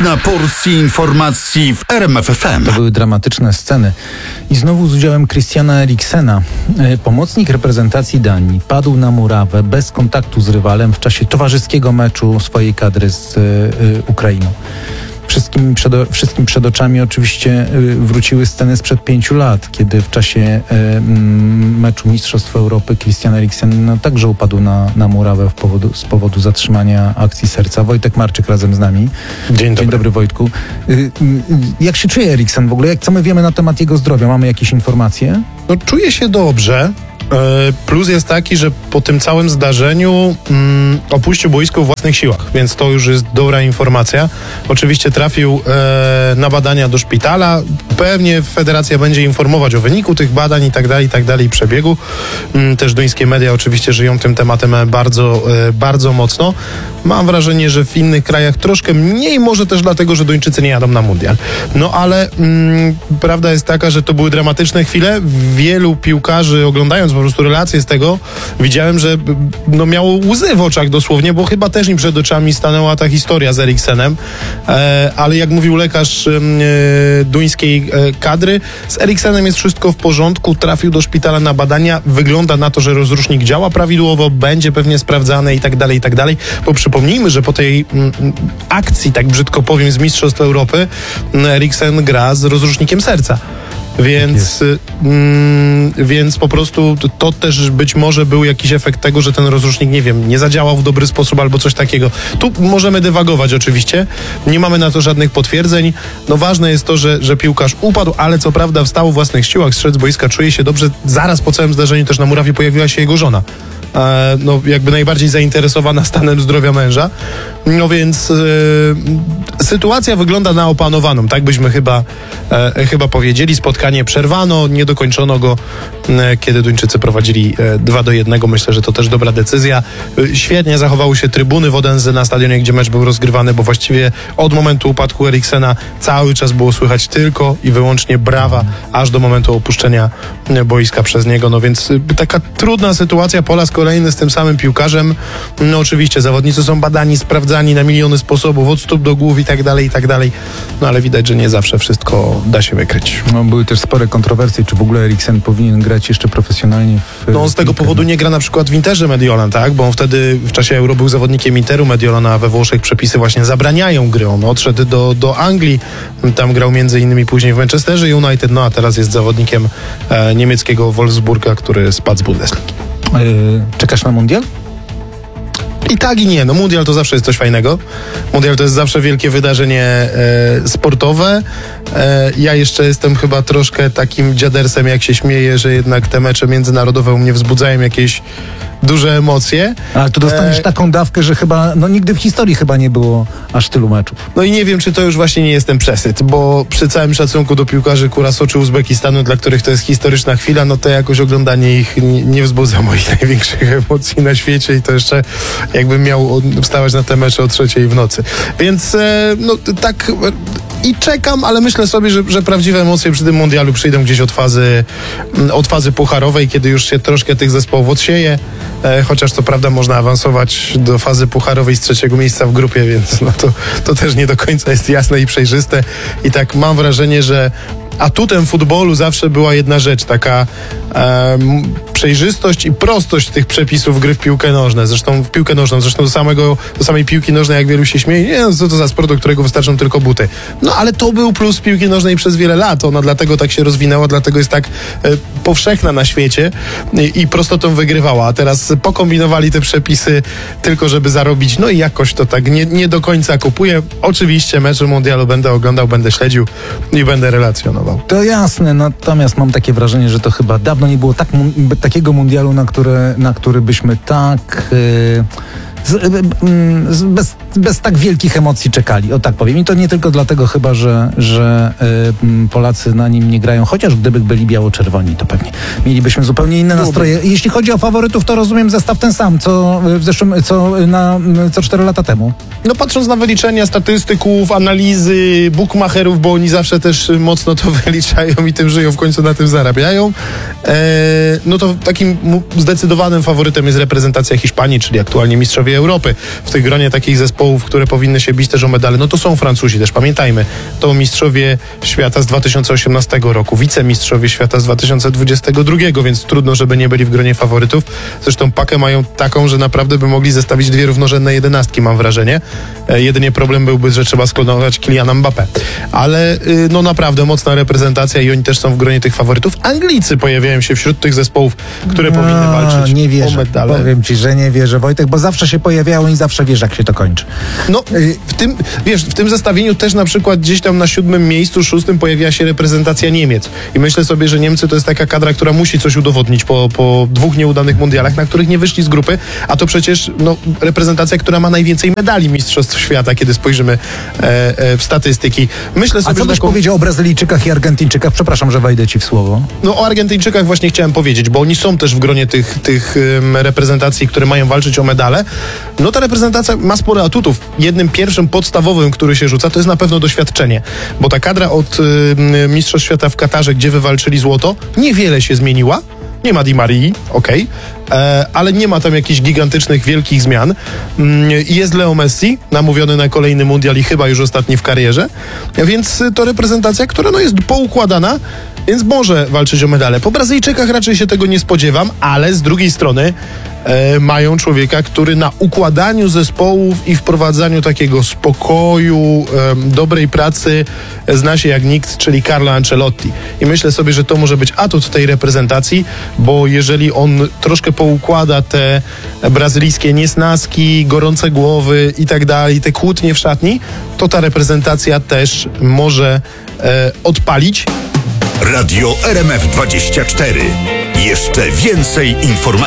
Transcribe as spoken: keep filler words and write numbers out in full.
Godzina porcji informacji w R M F F M. To były dramatyczne sceny. I znowu z udziałem Christiana Eriksena. Pomocnik reprezentacji Danii padł na murawę bez kontaktu z rywalem w czasie towarzyskiego meczu swojej kadry z y, Ukrainą. Wszystkim przed, wszystkim przed oczami oczywiście wróciły sceny sprzed pięciu lat, kiedy w czasie y, meczu Mistrzostw Europy Christian Eriksen no, także upadł na, na murawę w powodu, z powodu zatrzymania akcji serca. Wojtek Marczyk razem z nami. Dzień dobry. Dzień dobry, Wojtku. Y, y, jak się czuje Eriksen w ogóle? Jak, co my wiemy na temat jego zdrowia? Mamy jakieś informacje? No, czuje się dobrze. Plus jest taki, że po tym całym zdarzeniu mm, opuścił boisko w własnych siłach, więc to już jest dobra informacja. Oczywiście trafił e, na badania do szpitala. Pewnie federacja będzie informować o wyniku tych badań i tak dalej, i tak dalej, przebiegu. Mm, też duńskie media oczywiście żyją tym tematem bardzo, e, bardzo mocno. Mam wrażenie, że w innych krajach troszkę mniej, może też dlatego, że Duńczycy nie jadą na mundial. No ale mm, prawda jest taka, że to były dramatyczne chwile. Wielu piłkarzy, oglądając po prostu relacje z tego, widziałem, że no, miało łzy w oczach dosłownie, bo chyba też im przed oczami stanęła ta historia z Eriksenem, e, ale jak mówił lekarz e, duńskiej e, kadry, z Eriksenem jest wszystko w porządku, trafił do szpitala na badania, wygląda na to, że rozrusznik działa prawidłowo, będzie pewnie sprawdzany i tak dalej, i tak dalej, bo przypomnijmy, że po tej m, akcji, tak brzydko powiem, z Mistrzostw Europy, Eriksen gra z rozrusznikiem serca. Więc, mm, więc po prostu to też być może był jakiś efekt tego, że ten rozrusznik, nie wiem, nie zadziałał w dobry sposób albo coś takiego. Tu możemy dywagować oczywiście, nie mamy na to żadnych potwierdzeń. No ważne jest to, że, że piłkarz upadł, ale co prawda wstał w własnych siłach, zszedł z boiska, czuje się dobrze. Zaraz po całym zdarzeniu też na murawie pojawiła się jego żona. E, no jakby najbardziej zainteresowana stanem zdrowia męża. No więc e, sytuacja wygląda na opanowaną, tak byśmy chyba, e, chyba powiedzieli. Spotkanie przerwano, nie dokończono go, e, kiedy Duńczycy prowadzili e, dwa do jednego. Myślę, że to też dobra decyzja. E, świetnie zachowały się trybuny w Odense na stadionie, gdzie mecz był rozgrywany, bo właściwie od momentu upadku Eriksena cały czas było słychać tylko i wyłącznie brawa, aż do momentu opuszczenia boiska przez niego. No więc e, taka trudna sytuacja po raz kolejny z tym samym piłkarzem. No oczywiście zawodnicy są badani, sprawdzani na miliony sposobów, od stóp do głów i tak dalej, i tak dalej. No ale widać, że nie zawsze wszystko da się wykryć. No, były też spore kontrowersje, czy w ogóle Eriksen powinien grać jeszcze profesjonalnie w... No on z tego Interze. powodu nie gra na przykład w Interze Mediolan, tak? Bo on wtedy w czasie Euro był zawodnikiem Interu Mediolan, a we Włoszech przepisy właśnie zabraniają gry. On odszedł do, do Anglii, tam grał między innymi później w Manchesterze United, no a teraz jest zawodnikiem e, niemieckiego Wolfsburga, który spadł z Bundesligi. Yy, czekasz na mundial? I tak i nie. No mundial to zawsze jest coś fajnego. Mundial to jest zawsze wielkie wydarzenie e, sportowe. E, ja jeszcze jestem chyba troszkę takim dziadersem, jak się śmieję, że jednak te mecze międzynarodowe u mnie wzbudzają jakieś duże emocje. Ale tu dostaniesz e, taką dawkę, że chyba, no nigdy w historii chyba nie było aż tylu meczów. No i nie wiem, czy to już właśnie nie jestem przesyt, bo przy całym szacunku do piłkarzy Kurasoczy Uzbekistanu, dla których to jest historyczna chwila, no to jakoś oglądanie ich nie, nie wzbudza moich największych emocji na świecie i to jeszcze jakbym miał wstawać na te mecze o trzeciej w nocy. Więc e, no tak i czekam, ale myślę sobie, że, że prawdziwe emocje przy tym mundialu przyjdą gdzieś od fazy, od fazy pucharowej, kiedy już się troszkę tych zespołów odsieje, e, chociaż to prawda można awansować do fazy pucharowej z trzeciego miejsca w grupie, więc no to, to też nie do końca jest jasne i przejrzyste i tak mam wrażenie, że atutem futbolu zawsze była jedna rzecz, taka um, przejrzystość i prostość tych przepisów gry w piłkę nożną. Zresztą w piłkę nożną, zresztą do, samego, do samej piłki nożnej, jak wielu się śmieje, nie, no co to za sport, do którego wystarczą tylko buty. No ale to był plus piłki nożnej przez wiele lat. Ona dlatego tak się rozwinęła, dlatego jest tak e, powszechna na świecie i, i prostotą wygrywała. A teraz pokombinowali te przepisy tylko, żeby zarobić. No i jakoś to tak nie, nie do końca kupuje. Oczywiście mecze mundialu będę oglądał, będę śledził i będę relacjonował. To jasne, natomiast mam takie wrażenie, że to chyba dawno nie było tak, takiego mundialu, na, które, na który byśmy tak... Yy... Z, bez, bez tak wielkich emocji czekali, o tak powiem. I to nie tylko dlatego chyba, że, że y, Polacy na nim nie grają, chociaż gdyby byli biało-czerwoni, to pewnie mielibyśmy zupełnie inne nastroje. Jeśli chodzi o faworytów, to rozumiem zestaw ten sam, co w zeszłym, co na co cztery lata temu. No patrząc na wyliczenia statystyków, analizy, bookmacherów, bo oni zawsze też mocno to wyliczają i tym żyją, w końcu na tym zarabiają, e, no to takim zdecydowanym faworytem jest reprezentacja Hiszpanii, czyli aktualnie mistrzowie Pucharowej Europy. W tych gronie takich zespołów, które powinny się bić też o medale, no to są Francuzi też, pamiętajmy. To mistrzowie świata z dwa tysiące osiemnastego roku, wicemistrzowie świata z dwa tysiące dwudziestego drugiego, więc trudno, żeby nie byli w gronie faworytów. Zresztą pakę mają taką, że naprawdę by mogli zestawić dwie równorzędne jedenastki, mam wrażenie. E, jedynie problem byłby, że trzeba sklonować Kyliana Mbappé. Ale y, no naprawdę mocna reprezentacja i oni też są w gronie tych faworytów. Anglicy pojawiają się wśród tych zespołów, które no, powinny walczyć nie wierzę. o medale. Powiem ci, że nie wierzę, Wojtek, bo zawsze się pojawiają i zawsze wiesz, jak się to kończy. No, w tym, wiesz, w tym zestawieniu też na przykład gdzieś tam na siódmym miejscu, szóstym pojawiła się reprezentacja Niemiec. I myślę sobie, że Niemcy to jest taka kadra, która musi coś udowodnić po, po dwóch nieudanych mundialach, na których nie wyszli z grupy, a to przecież no, reprezentacja, która ma najwięcej medali mistrzostw świata, kiedy spojrzymy e, e, w statystyki. Myślę sobie, A co że byś taką... powiedział o Brazylijczykach i Argentyńczykach? Przepraszam, że wejdę ci w słowo. No o Argentyńczykach właśnie chciałem powiedzieć, bo oni są też w gronie tych, tych um, reprezentacji, które mają walczyć o medale. No ta reprezentacja ma sporo atutów. Jednym pierwszym podstawowym, który się rzuca, to jest na pewno doświadczenie, bo ta kadra od um, Mistrzostw Świata w Katarze, gdzie wywalczyli złoto, niewiele się zmieniła. Nie ma Di Marii, okej, okay, e, ale nie ma tam jakichś gigantycznych, wielkich zmian. Mm, jest Leo Messi, namówiony na kolejny mundial i chyba już ostatni w karierze, więc to reprezentacja, która no, jest poukładana, więc może walczyć o medale. Po Brazylijczykach raczej się tego nie spodziewam, ale z drugiej strony e, mają człowieka, który na układaniu zespołów i wprowadzaniu takiego spokoju, e, dobrej pracy e, zna się jak nikt, czyli Carlo Ancelotti. I myślę sobie, że to może być atut tej reprezentacji, bo jeżeli on troszkę poukłada te brazylijskie niesnaski, gorące głowy i tak dalej, te kłótnie w szatni, to ta reprezentacja też może e, odpalić. Radio R M F dwadzieścia cztery. Jeszcze więcej informacji.